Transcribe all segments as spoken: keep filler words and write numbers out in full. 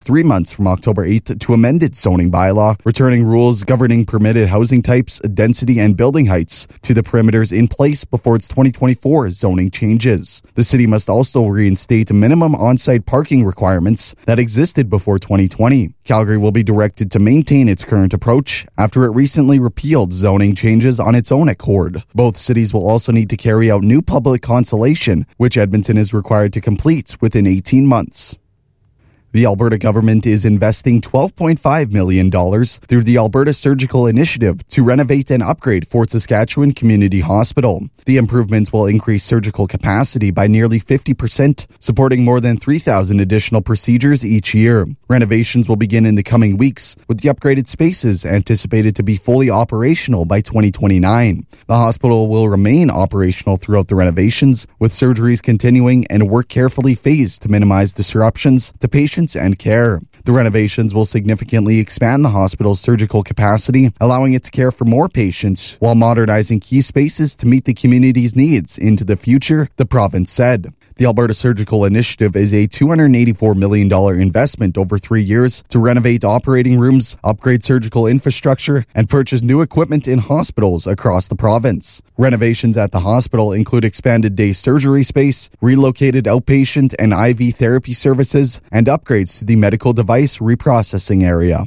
three months from October eighth to amend its zoning bylaw, returning rules governing permitted housing types, density, and building heights to the perimeters in place before its twenty twenty-four zoning changes. The city must also reinstate minimum on-site parking requirements that existed before twenty twenty. Calgary will be directed to maintain its current approach after it recently repealed zoning changes on its own accord. Both cities will also need to carry out new public consultation, which Edmonton is required to complete within eighteen months. The Alberta government is investing twelve point five million dollars through the Alberta Surgical Initiative to renovate and upgrade Fort Saskatchewan Community Hospital. The improvements will increase surgical capacity by nearly fifty percent, supporting more than three thousand additional procedures each year. Renovations will begin in the coming weeks, with the upgraded spaces anticipated to be fully operational by twenty twenty-nine. The hospital will remain operational throughout the renovations, with surgeries continuing and work carefully phased to minimize disruptions to patients and care. The renovations will significantly expand the hospital's surgical capacity, allowing it to care for more patients while modernizing key spaces to meet the community's needs into the future, the province said. The Alberta Surgical Initiative is a two hundred eighty-four million dollars investment over three years to renovate operating rooms, upgrade surgical infrastructure, and purchase new equipment in hospitals across the province. Renovations at the hospital include expanded day surgery space, relocated outpatient and I V therapy services, and upgrades to the medical device reprocessing area.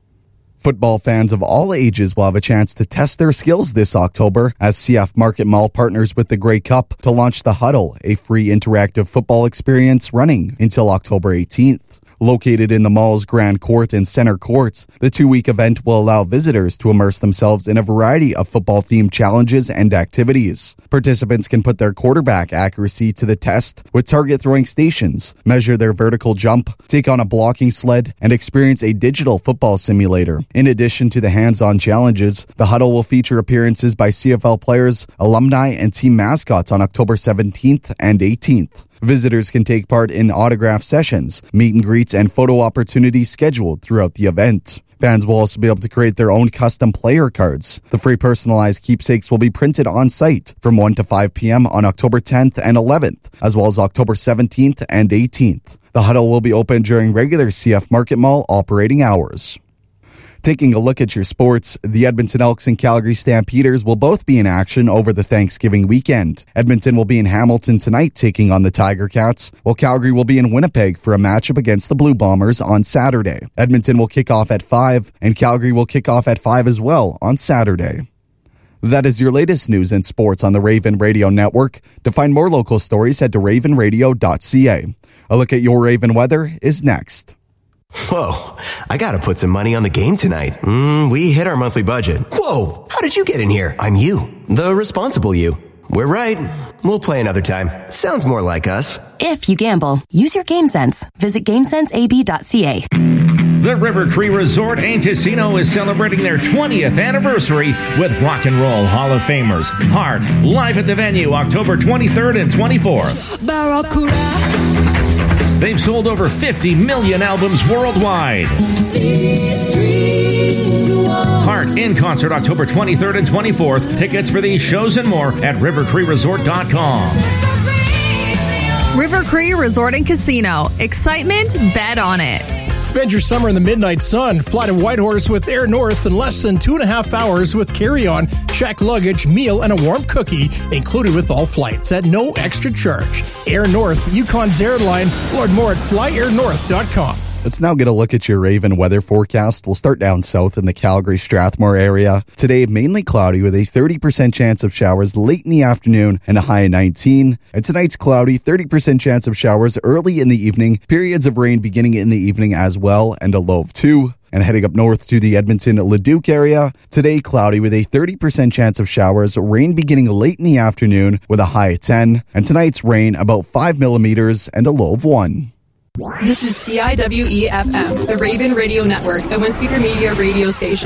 Football fans of all ages will have a chance to test their skills this October as C F Market Mall partners with the Grey Cup to launch The Huddle, a free interactive football experience running until October eighteenth. Located in the mall's Grand Court and Center Courts, the two-week event will allow visitors to immerse themselves in a variety of football-themed challenges and activities. Participants can put their quarterback accuracy to the test with target throwing stations, measure their vertical jump, take on a blocking sled, and experience a digital football simulator. In addition to the hands-on challenges, the Huddle will feature appearances by C F L players, alumni, and team mascots on October seventeenth and eighteenth. Visitors can take part in autograph sessions, meet and greets, and photo opportunities scheduled throughout the event. Fans will also be able to create their own custom player cards. The free personalized keepsakes will be printed on site from one to five p.m. on October tenth and eleventh, as well as October seventeenth and eighteenth. The Huddle will be open during regular C F Market Mall operating hours. Taking a look at your sports, the Edmonton Elks and Calgary Stampeders will both be in action over the Thanksgiving weekend. Edmonton will be in Hamilton tonight taking on the Tiger Cats, while Calgary will be in Winnipeg for a matchup against the Blue Bombers on Saturday. Edmonton will kick off at five, and Calgary will kick off at five as well on Saturday. That is your latest news and sports on the Raven Radio Network. To find more local stories, head to raven radio dot c a. A look at your Raven weather is next. Whoa, I gotta put some money on the game tonight. Mm, we hit our monthly budget. Whoa, how did you get in here? I'm you, the responsible you. We're right. We'll play another time. Sounds more like us. If you gamble, use your game sense. Visit game sense a b dot c a. The River Cree Resort and Casino is celebrating their twentieth anniversary with Rock and Roll Hall of Famers Heart, live at the venue October twenty-third and twenty-fourth. Barracuda. They've sold over fifty million albums worldwide. Heart in concert October twenty-third and twenty-fourth. Tickets for these shows and more at river cree resort dot com. River Cree Resort and Casino. Excitement, bet on it. Spend your summer in the midnight sun. Fly to Whitehorse with Air North in less than two and a half hours with carry-on, check luggage, meal, and a warm cookie included with all flights at no extra charge. Air North, Yukon's airline. Learn more at fly air north dot com. Let's now get a look at your Raven weather forecast. We'll start down south in the Calgary-Strathmore area. Today, mainly cloudy with a thirty percent chance of showers late in the afternoon and a high of nineteen. And tonight's cloudy, thirty percent chance of showers early in the evening, periods of rain beginning in the evening as well, and a low of two. And heading up north to the Edmonton-Leduc area, today cloudy with a thirty percent chance of showers, rain beginning late in the afternoon with a high of ten. And tonight's rain about five millimeters and a low of one. This is C I W E F M, the Raven Radio Network, a one-speaker media radio station.